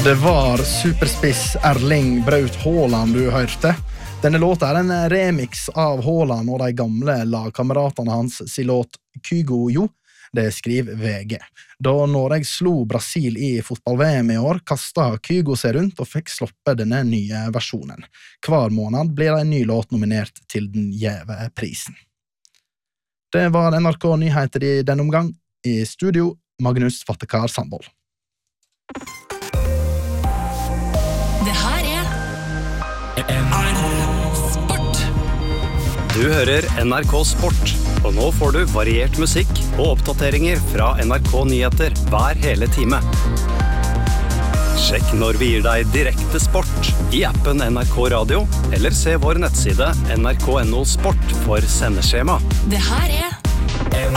Det var superspiss Erling Braut Haaland du hørte. Denne låta en remix av Haaland og de gamle lagkameratene hans sin låt Kygo Jo. Det skriver VG. Da Norge slo Brasil i fotball-VM i år, kastet Kygo seg rundt og fikk sloppe denne nye versjonen. Hver måned blir en ny låt nominert til den gjeve prisen. Det var NRK Nyheter i denne omgang. I studio, Magnus Fattekar Sandvold. Det her Sport. Du hører NRK Sport, og nå får du variert musikk og oppdateringer fra NRK Nyheter hver hele time. Sjekk når vi gir deg direkte sport i appen NRK Radio, eller se vår nettside nrk.no sport for sendeskjema. Det her